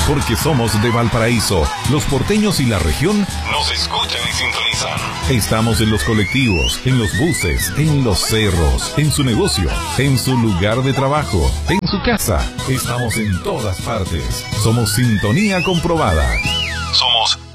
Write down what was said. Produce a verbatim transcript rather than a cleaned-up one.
porque somos de Valparaíso. Los porteños y la región nos escuchan y sintonizan. Estamos en los colectivos, en los buses, en los cerros, en su negocio, en su lugar de trabajo, en su casa. Estamos en todas partes. Somos sintonía comprobada. Somos